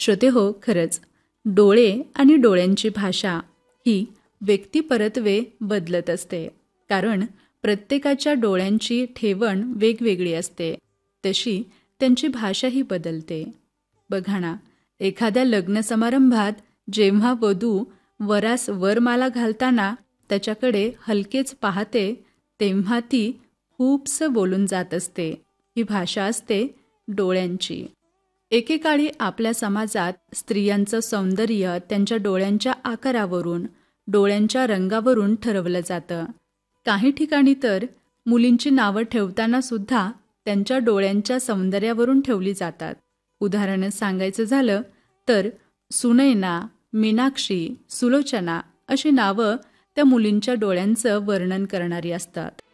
श्रोतेहो, खरंच डोळे आणि डोळ्यांची भाषा ही व्यक्तिपरत्वे बदलत असते. कारण प्रत्येकाच्या डोळ्यांची ठेवण वेगवेगळी असते. तशी त्यांची भाषाही बदलते. बघा ना, एखाद्या लग्न समारंभात जेव्हा वधू वरास वरमाला घालताना त्याच्याकडे हलकेच पाहते, तेव्हा ती खूपसं बोलून जात असते. ही भाषा असते डोळ्यांची. एकेकाळी आपल्या समाजात स्त्रियांचं सौंदर्य त्यांच्या डोळ्यांच्या आकारावरून, डोळ्यांच्या रंगावरून ठरवलं जातं. काही ठिकाणी तर मुलींची नावं ठेवताना सुद्धा त्यांच्या डोळ्यांच्या सौंदर्यावरून ठेवली जातात. उदाहरण सांगायचं झालं तर सुनैना, मीनाक्षी, सुलोचना अशी नावं त्या मुलींच्या डोळ्यांचं वर्णन करणारी असतात.